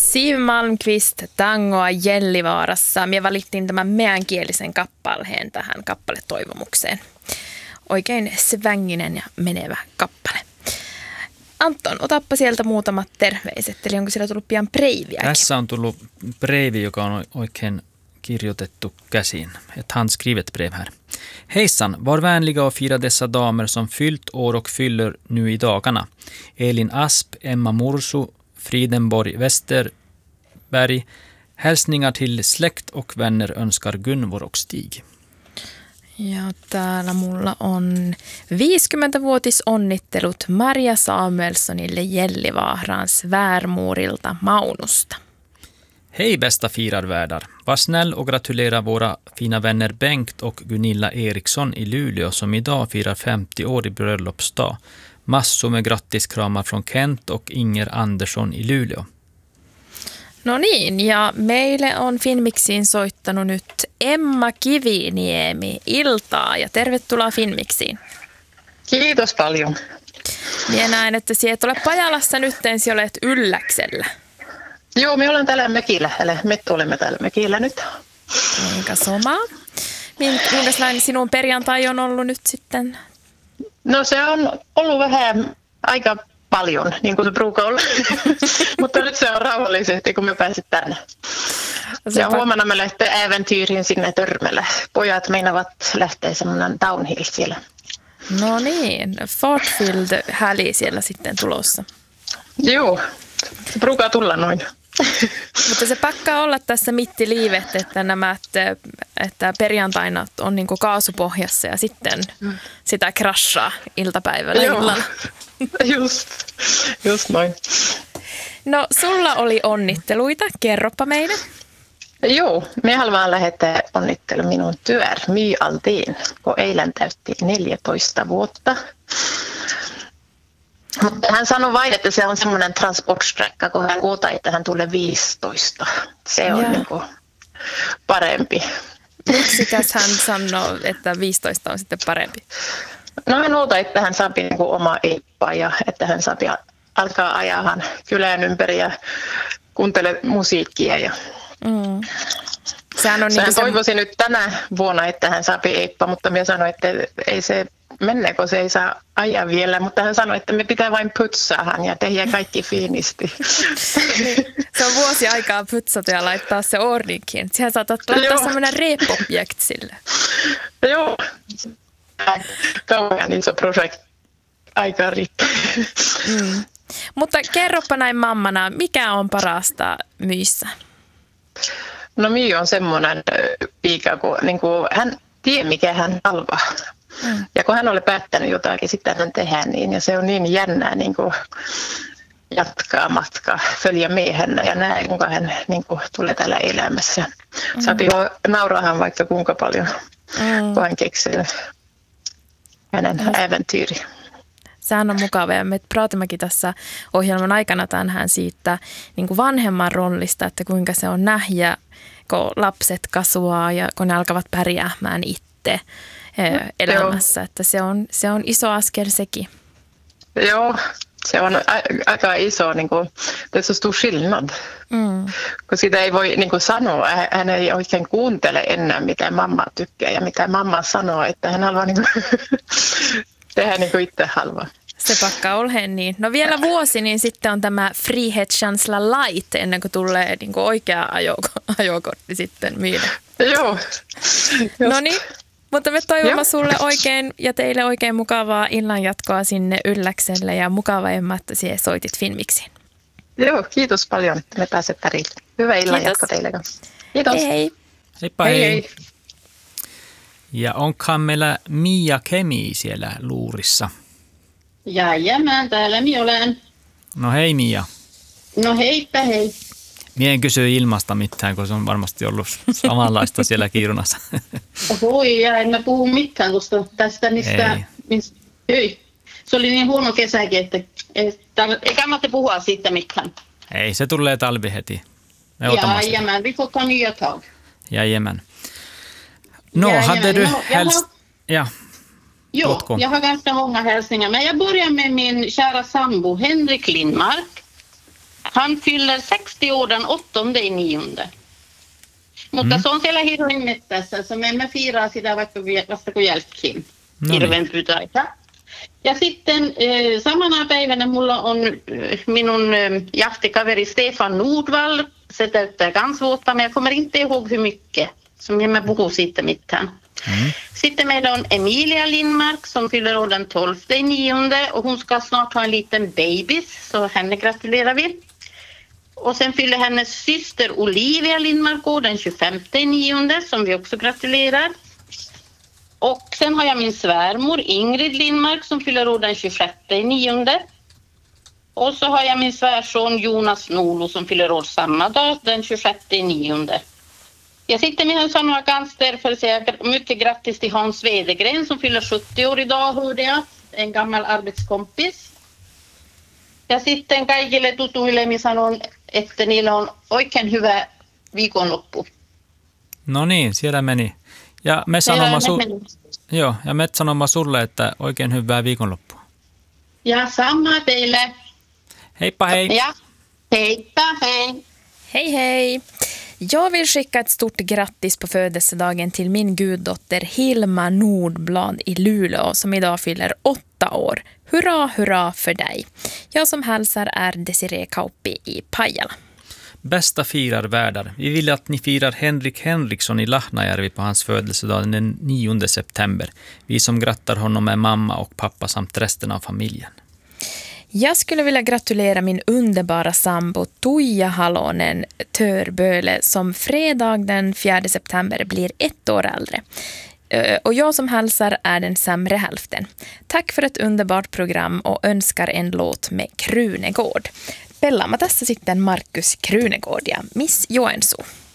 Siv Malmqvist Tangoa Gällivaarassa. Me valittiin tämän meänkielisen kappaleen tähän kappaletoivomukseen. Oikein svänginen ja menevä kappale. Anton, otappa sieltä muutamat terveiset. Eli onko siellä tullut pian breiviäkin? Tässä on tullut breivi, joka on oikein kirjoitettu käsin. Ett handskrivet brev här. Hejsan, var vänliga och fira dessa damer som fyllt år och fyller nu i dagarna. Elin Asp, Emma Morsu, Fridenborg Westerberg. Hälsningar till släkt och vänner önskar Gunvor och Stig. Ja täällä mulla on 50-vuotisonnittelut Maria Samuelssonille Gällivaaraan svärmorilta Maunusta. Hej bästa firarvärdar. Var snäll och gratulera våra fina vänner Bengt och Gunilla Eriksson i Luleå som idag firar 50 år i bröllopsdag. Massor med grattiskramar från Kent och Inger Andersson i Luleå. No niin, ja meille on Finmixiin soittanut nyt Emma Kiviniemi. Iltaa ja tervetuloa Finmixiin. Kiitos paljon. Minä näen, että sinä et ole Pajalassa nyt, sinä olet Ylläksellä. Joo, me ollaan täällä mökillä, eli me olemme täällä mökillä nyt. Enkä somaa. Minkälainen sinun perjantai on ollut nyt sitten? No se on ollut vähän aika paljon, niin kuin se pruukaa olla, mutta nyt se on rauhallisesti, kun me pääsit tänne. Ja huomenna me lähtee äventyriin sinne Törmällä. Pojat meinavat lähteä semmoinen downhill siellä. No niin, Fortfield häli siellä sitten tulossa. Joo, se pruukaa tulla noin. Mutta se pakkaa olla tässä mittiliivet, että nämä, että perjantaina on niin kuin kaasupohjassa ja sitten sitä crashaa iltapäivällä illalla. Just noin. No, sulla oli onnitteluita. Kerropa meille. Joo, me haluan lähettää onnittelu minun työr My Aldin, kun eilen täytti 14 vuotta. Mutta hän sanoi vain, että se on semmoinen transportsträcka, kun hän kuutaa, että hän tulee 15. Se on niin kuin parempi. Miksikäs hän sanoo, että 15 on sitten parempi? No hän luutaa, että hän saa niin kuin oma eippaa ja että hän saa alkaa ajaa kylän ympäri ja kuuntele musiikkia. Ja Sehän on niin toivoisin nyt tänä vuonna, että hän saa eippaa, mutta minä sanoin, että ei se mennä, kun se ei saa ajaa vielä, mutta hän sanoi, että me pitää vain putsaa hän ja tehdä kaikki fiinisti. Se on vuosi aikaa putsata ja laittaa se ordinkin. Sehän saatat laittaa semmoinen reep-objekt sille. Joo, kauan iso projekti aika riittää. Mutta kerropa näin mammana, mikä on parasta Myissä? No My on semmoinen piika, kun niin kuin hän tiedä mikä hän haluaa. Ja kun hän oli päättänyt jotakin, sitten hän tehdään niin. Ja se on niin jännää niin kuin jatkaa matkaa, följä miehen ja näin, kuinka hän niin kuin tulee täällä elämässä. Saapi nauraahan vaikka kuinka paljon, kun hän keksii hänen äventyri. Sehän on mukava ja me praatimmekin tässä ohjelman aikana tänään siitä niin kuin vanhemman roolista, että kuinka se on nähdä, kun lapset kasvaa ja kun ne alkavat pärjäämään itse elämässä. Että se on iso askel sekin. Joo, se on aika iso, niin kuin, det är så stor skillnad. Kun sitä ei voi niin kuin sanoa, hän ei oikein kuuntele enää mitä mamma tykkää ja mitä mamma sanoo, että hän haluaa niin kuin, tehdä niin kuin itse haluaa. Se pakkaa olleen niin. No vielä vuosi, niin sitten on tämä Frihetskänsla Light, ennen kuin tulee niin kuin oikea ajokortti sitten myydä. Joo. No niin, mutta me toivomme sulle oikein ja teille oikein mukavaa illanjatkoa sinne Ylläkselle ja mukava Emma, että sinä soitit Finmixiin. Joo, kiitos paljon, että me pääset täriin. Hyvä illanjatko teille kanssa. Kiitos. Hei. Heippa hei. Ja onkaan meillä Mia Kemi siellä luurissa? Jajamän, täällä minä olen. No hei Mia. No heippa hei. Minä en kysy ilmasta mitään, kun se on varmasti ollut samanlaista siellä Kiirunassa. Voi, ja en mä puhu mitään tästä mistä. Hyi. Se oli niin huono kesäkin, että ei kannata puhua siitä mitään. Ei, se tulee talvi heti. Jajamän, vi får ta nya tag. Jajamän. No, hade du helst... Ja. Jo, jag har ganska många hälsningar, men jag börjar med min kära sambo Henrik Lindmark. Han fyller 60 år den 8.9. Mutta se on siellä hirveän mettässä, so me emme fiiraa sitä vasta kun jälkeen. Hirveän pyytäitä. Ja sitten samana päivänä mulla on minun jahtikaveri Stefan Nordvall. Se täyttää kans vuotta, men jag kommer inte ihåg hur mycket. Så jag emme puhu siitä mitään. Sitten meillä on Emilia Lindmark som fyller år den 12.9. Och hon ska snart ha en liten babys, så henne gratulerar vi. Och sen fyller hennes syster Olivia Lindmark år den 25.9. som vi också gratulerar. Och sen har jag min svärmor Ingrid Lindmark som fyller år den 26.9. Och så har jag min svärson Jonas Nolo som fyller år samma dag, den 26.9. Ja sitten minä sanoa kans därför säga mycket grattis till Hans Wedegren som fyller 70 år idag, hörde jag. En gammal arbetskompis. Ja sitten kaikille tutuille minä sanon, että niillä on oikein hyvä viikonloppu. No niin, siellä meni. Ja me sanomme sulle, että oikein hyvää viikonloppua. Ja samma teille. Heippa hei. Ja heippa hej. Hej hej! Jag vill skicka ett stort grattis på födelsedagen till min guddotter Hilma Nordblad i Luleå som idag fyller 8 år. Hurra, hurra för dig! Jag som hälsar är Desiree Kauppi i Pajala. Bästa firarvärdar. Vi vill att ni firar Henrik Henriksson i Lahnajärvi på hans födelsedag den 9 september. Vi som grattar honom är mamma och pappa samt resten av familjen. Jag skulle vilja gratulera min underbara sambo Tuija Halonen Törböle som fredag den 4 september blir 1 år äldre. Och jag som hälsar är den sämre hälften. Tack för ett underbart program och önskar en låt med Krunegård. Pelaamme tässä sitten Markus Krunegård ja Miss Joensuu.